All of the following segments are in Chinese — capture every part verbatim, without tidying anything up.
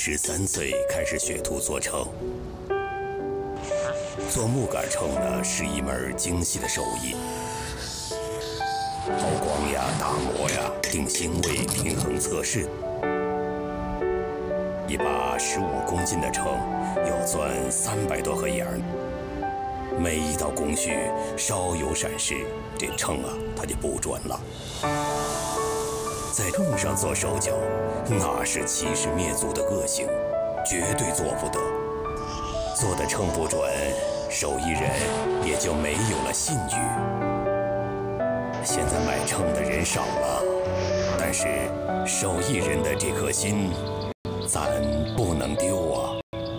十三岁开始学徒做秤。做木杆秤呢，是一门精细的手艺，抛光呀、打磨呀、定星位、平衡测试。一把十五公斤的秤要钻三百多盒眼儿，每一道工序稍有闪失，这秤啊它就不准了。在秤上做手脚，那是欺师灭祖的恶行，绝对做不得。做的秤不准，手艺人也就没有了信誉。现在买秤的人少了，但是手艺人的这颗心，咱不能丢啊！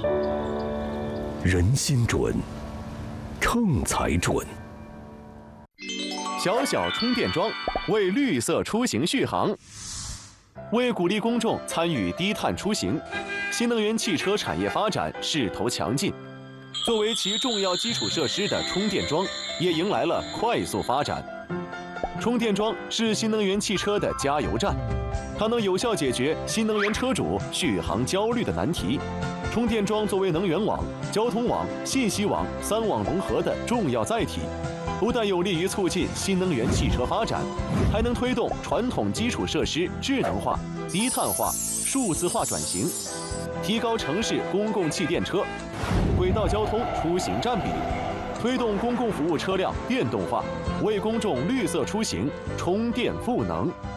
人心准，秤才准。 小小充电桩为绿色出行续航。为鼓励公众参与低碳出行，新能源汽车产业发展势头强劲。作为其重要基础设施的充电桩，也迎来了快速发展。充电桩是新能源汽车的加油站，它能有效解决新能源车主续航焦虑的难题。充电桩作为能源网、交通网、信息网三网融合的重要载体，不但有利于促进新能源汽车发展，还能推动传统基础设施智能化、低碳化、数字化转型，提高城市公共汽电车、轨道交通出行占比，推动公共服务车辆电动化，为公众绿色出行充电赋能。